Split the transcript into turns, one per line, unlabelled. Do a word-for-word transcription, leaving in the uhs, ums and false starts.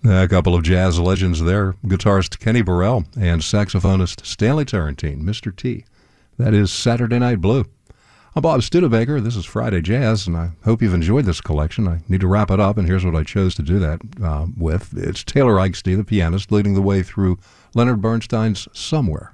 A couple of jazz legends there, guitarist Kenny Burrell and saxophonist Stanley Tarantine, Mister T. That is Saturday Night Blue. I'm Bob Studebaker. This is Friday Jazz, and I hope you've enjoyed this collection. I need to wrap it up, and here's what I chose to do that uh, with. It's Taylor Eichstein, the pianist, leading the way through Leonard Bernstein's Somewhere.